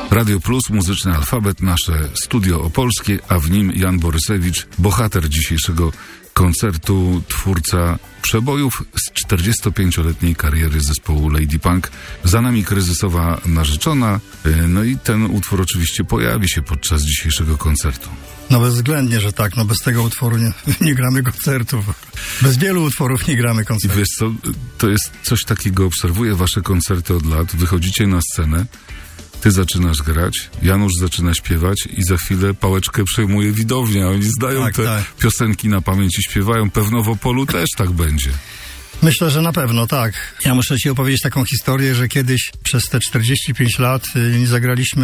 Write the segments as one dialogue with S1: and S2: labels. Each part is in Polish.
S1: Radio Plus, Muzyczny Alfabet, nasze studio opolskie, a w nim Jan Borysewicz, bohater dzisiejszego koncertu, twórca przebojów z 45-letniej kariery zespołu Lady Punk. Za nami Kryzysowa narzeczona, no i ten utwór oczywiście pojawi się podczas dzisiejszego koncertu.
S2: No bezwzględnie, że tak, no bez tego utworu nie gramy koncertów. Bez wielu utworów nie gramy koncertów.
S1: I wiesz co, to jest coś takiego, obserwuję wasze koncerty od lat, wychodzicie na scenę, ty zaczynasz grać, Janusz zaczyna śpiewać i za chwilę pałeczkę przejmuje widownia. Oni zdają te piosenki na pamięć i śpiewają. Pewno w Opolu też tak będzie.
S2: Myślę, że na pewno, tak. Ja muszę ci opowiedzieć taką historię, że kiedyś przez te 45 lat nie zagraliśmy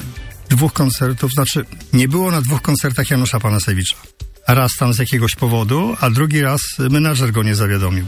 S2: 2 koncertów, znaczy nie było na 2 koncertach Janusza Panasewicza. Raz tam z jakiegoś powodu, a drugi raz menadżer go nie zawiadomił.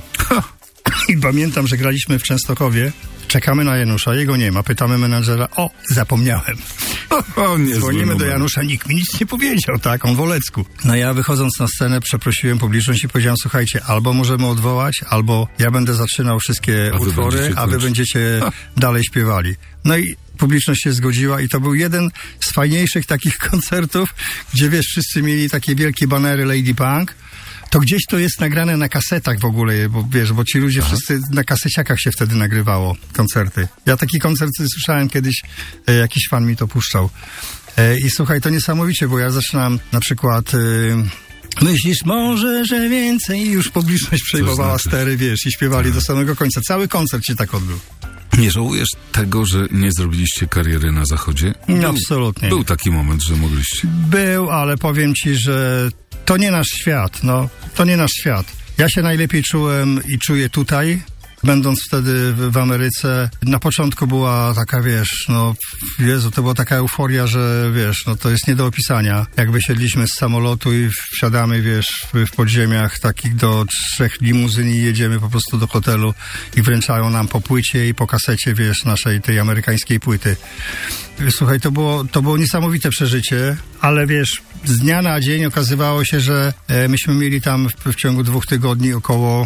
S2: I pamiętam, że graliśmy w Częstochowie, czekamy na Janusza, jego nie ma, pytamy menadżera, zapomniałem. Dzwonimy do Janusza, nikt mi nic nie powiedział, tak, on w Olecku. No ja wychodząc na scenę przeprosiłem publiczność i powiedziałem, słuchajcie, albo możemy odwołać, albo ja będę zaczynał wszystkie utwory, a wy będziecie dalej śpiewali. No i publiczność się zgodziła i to był jeden z fajniejszych takich koncertów, gdzie wiesz, wszyscy mieli takie wielkie banery Lady Punk. To gdzieś to jest nagrane na kasetach w ogóle, bo wiesz, bo ci ludzie wszyscy na kaseciakach się wtedy nagrywało koncerty. Ja taki koncert słyszałem kiedyś, jakiś fan mi to puszczał. I słuchaj, to niesamowicie, bo ja zaczynam na przykład... Myślisz może, że więcej? I już publiczność przejmowała stery, wiesz, i śpiewali do samego końca. Cały koncert się tak odbył.
S1: Nie żałujesz tego, że nie zrobiliście kariery na zachodzie?
S2: Absolutnie.
S1: Był taki moment, że mogliście.
S2: Był, ale powiem ci, że to nie nasz świat, to nie nasz świat. Ja się najlepiej czułem i czuję tutaj, będąc wtedy w Ameryce. Na początku była taka, wiesz, Jezu, to była taka euforia, że wiesz, to jest nie do opisania. Jak wysiedliśmy z samolotu i wsiadamy, wiesz, w podziemiach takich do 3 limuzyn i jedziemy po prostu do hotelu i wręczają nam po płycie i po kasecie, wiesz, naszej tej amerykańskiej płyty. Słuchaj, to było niesamowite przeżycie, ale wiesz, z dnia na dzień okazywało się, że myśmy mieli tam w ciągu 2 tygodni około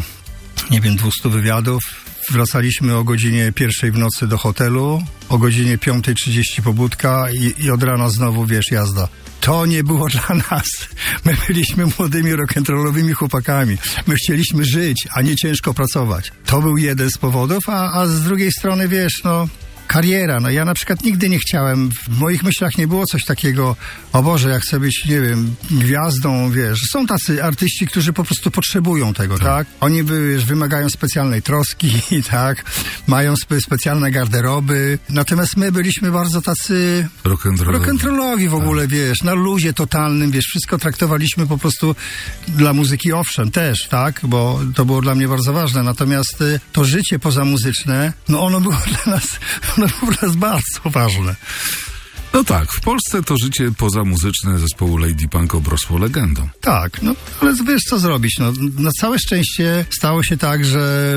S2: 200 wywiadów. Wracaliśmy o godzinie 1 w nocy do hotelu, o godzinie 5:30 pobudka i od rana znowu, wiesz, jazda. To nie było dla nas. My byliśmy młodymi rock'n'rollowymi chłopakami. My chcieliśmy żyć, a nie ciężko pracować. To był jeden z powodów, a z drugiej strony, wiesz, kariera. Ja na przykład nigdy nie chciałem, w moich myślach nie było coś takiego, o Boże, ja chcę być, nie wiem, gwiazdą, wiesz. Są tacy artyści, którzy po prostu potrzebują tego, tak? Oni, wiesz, wymagają specjalnej troski, tak? Mają specjalne garderoby. Natomiast my byliśmy bardzo tacy rock'n'rollowi w ogóle, wiesz, na luzie totalnym, wiesz, wszystko traktowaliśmy po prostu dla muzyki, owszem, też, tak? Bo to było dla mnie bardzo ważne. Natomiast to życie pozamuzyczne, ono było dla nas bardzo ważne.
S1: No tak, w Polsce to życie pozamuzyczne zespołu Lady Punk obrosło legendą.
S2: Tak, ale wiesz co zrobić, na całe szczęście stało się tak, że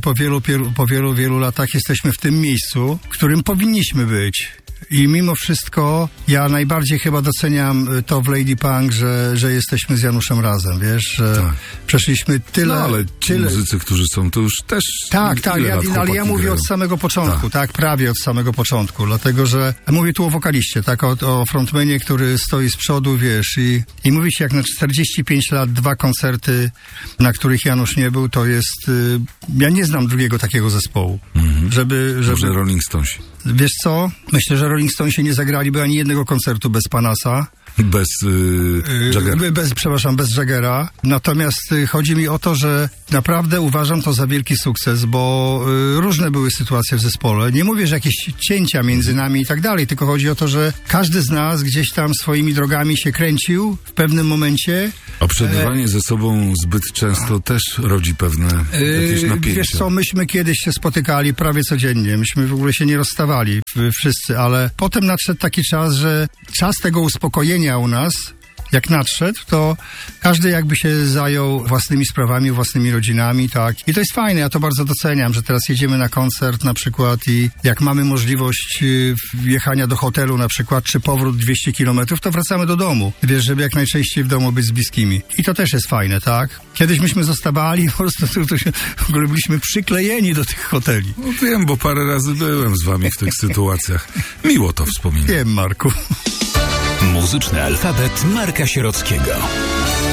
S2: po wielu latach jesteśmy w tym miejscu, w którym powinniśmy być. I mimo wszystko ja najbardziej chyba doceniam to w Lady Punk, że jesteśmy z Januszem razem, wiesz, że przeszliśmy tyle...
S1: ale ci muzycy, którzy są, to już też...
S2: Tak, ale ja mówię od samego początku, tak, prawie od samego początku, dlatego, że mówię tu o wokaliście, tak, o frontmanie, który stoi z przodu, wiesz, i mówi się, jak na 45 lat 2 koncerty, na których Janusz nie był, to jest... ja nie znam drugiego takiego zespołu, żeby...
S1: Może Rolling Stonesi.
S2: Wiesz co? Myślę, że Rolling Stonesi nie zagraliby ani jednego koncertu bez Panasa.
S1: Bez Jaggera.
S2: Bez Jaggera. Natomiast chodzi mi o to, że naprawdę uważam to za wielki sukces, bo różne były sytuacje w zespole. Nie mówię, że jakieś cięcia między nami i tak dalej, tylko chodzi o to, że każdy z nas gdzieś tam swoimi drogami się kręcił w pewnym momencie.
S1: A przebywanie ze sobą zbyt często też rodzi pewne jakieś napięcia.
S2: Wiesz co, myśmy kiedyś się spotykali prawie codziennie. Myśmy w ogóle się nie rozstawali wszyscy, ale potem nadszedł taki czas, że czas tego uspokojenia u nas jak nadszedł, to każdy jakby się zajął własnymi sprawami, własnymi rodzinami, tak. I to jest fajne, ja to bardzo doceniam, że teraz jedziemy na koncert na przykład i jak mamy możliwość jechania do hotelu na przykład, czy powrót 200 kilometrów, to wracamy do domu. Wiesz, żeby jak najczęściej w domu być z bliskimi. I to też jest fajne, tak. Kiedyś myśmy zostawali, po prostu w ogóle byliśmy przyklejeni do tych hoteli.
S1: No wiem, bo parę razy byłem z wami w tych sytuacjach. Miło to wspominać.
S2: Wiem, Marku.
S3: Muzyczny alfabet Marka Sierockiego.